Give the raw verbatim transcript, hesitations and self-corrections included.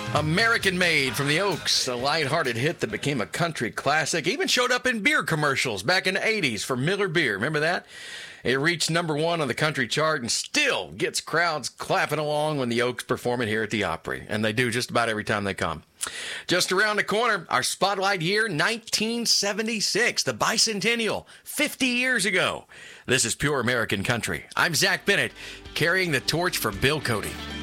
American Made from the Oaks, a lighthearted hit that became a country classic. Even showed up in beer commercials back in the eighties for Miller Beer. Remember that? It reached number one on the country chart and still gets crowds clapping along when the Oaks perform it here at the Opry. And they do just about every time they come. Just around the corner, our spotlight year, nineteen seventy-six, the bicentennial, fifty years ago. This is Pure American Country. I'm Zach Bennett, carrying the torch for Bill Cody.